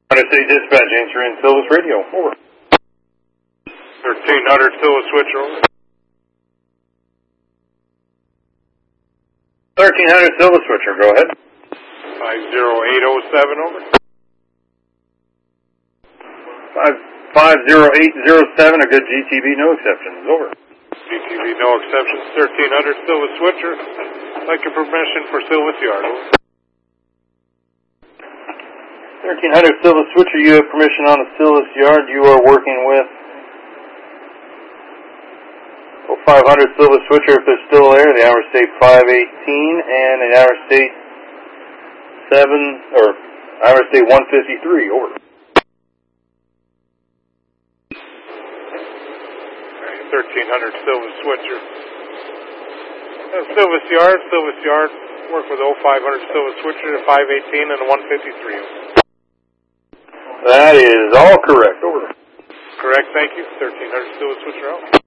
City Dispatch, answer in Silvis Radio. Over. 1300 Silvis Switcher. Over. 1300 Silvis Switcher, go ahead. 50807, over. 50807, a good GTV, no exceptions. Over. GTV, no exceptions. 1300 Silvis Switcher. I'd like your permission for Silvis Yard. Over. 1300 Silvis Switcher, you have permission on the Silvis Yard. You are working with 500 Silvis Switcher, if they're still there. The hour state 518 and an hour state 153. Over. 1300 Silvis Switcher. Silvis Yard. Work with 0500 Silvis Switcher, 518 and 153. That is all correct. Over. Correct, thank you. 1300 Silvis Switcher out.